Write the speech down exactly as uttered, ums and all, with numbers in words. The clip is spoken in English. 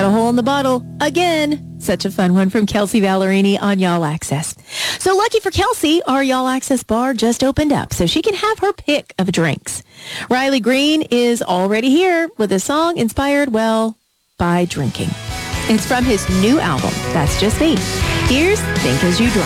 a hole in the bottle again. Such a fun one from Kelsey Ballerini on Y'all Access. So lucky for Kelsey, our Y'all Access bar just opened up, so she can have her pick of drinks. Riley Green is already here with a song inspired, well, by drinking. It's from his new album, That's Just Me. Here's Think As You Drink.